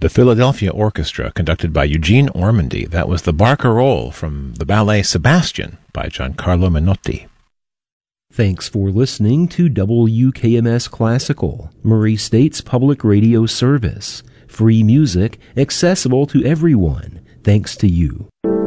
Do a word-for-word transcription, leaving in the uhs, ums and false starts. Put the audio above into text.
the Philadelphia Orchestra, conducted by Eugene Ormandy. That was the Barcarolle from the ballet Sebastian by Giancarlo Menotti. Thanks for listening to W K M S Classical, Murray State's public radio service. Free music accessible to everyone, thanks to you.